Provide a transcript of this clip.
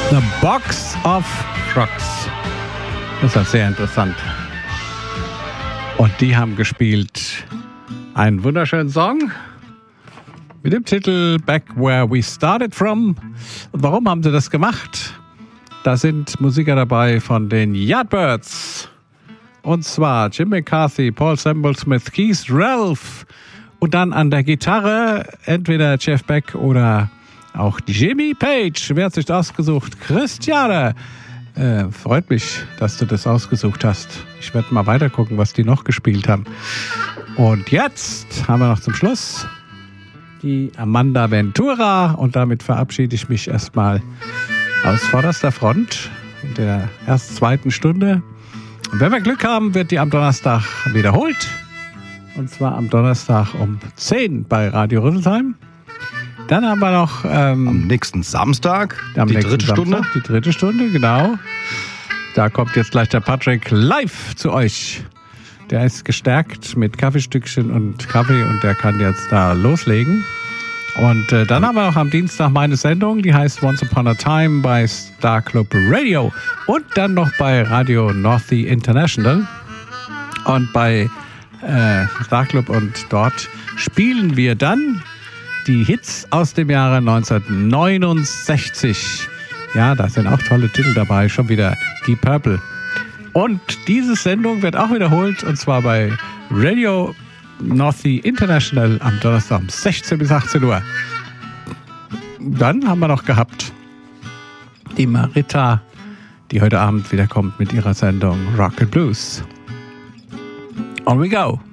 The Box of Trucks. Das ist sehr interessant. Und die haben gespielt einen wunderschönen Song mit dem Titel Back Where We Started From. Und warum haben sie das gemacht? Da sind Musiker dabei von den Yardbirds. Und zwar Jim McCarthy, Paul Semblesmith, Keith Ralph und dann an der Gitarre entweder Jeff Beck oder auch Jimmy Page. Wer hat sich das ausgesucht? Christiane. Freut mich, dass du das ausgesucht hast. Ich werde mal weiter gucken, was die noch gespielt haben. Und jetzt haben wir noch zum Schluss die Amanda Ventura. Und damit verabschiede ich mich erstmal aus vorderster Front in der erst zweiten Stunde. Und wenn wir Glück haben, wird die am Donnerstag wiederholt. Und zwar am Donnerstag um 10 bei Radio Rüsselsheim. Dann haben wir noch am nächsten Samstag die dritte Stunde, genau. Da kommt jetzt gleich der Patrick live zu euch. Der ist gestärkt mit Kaffeestückchen und Kaffee und der kann jetzt da loslegen. Und dann haben wir noch am Dienstag meine Sendung, die heißt Once Upon a Time bei Star Club Radio. Und dann noch bei Radio Northy International. Und bei Star Club und dort spielen wir dann die Hits aus dem Jahre 1969. Ja, da sind auch tolle Titel dabei, schon wieder Deep Purple. Und diese Sendung wird auch wiederholt, und zwar bei Radio Northy International am Donnerstag um 16 bis 18 Uhr. Dann haben wir noch gehabt die Marita, die heute Abend wieder kommt mit ihrer Sendung Rock and Blues. On we go!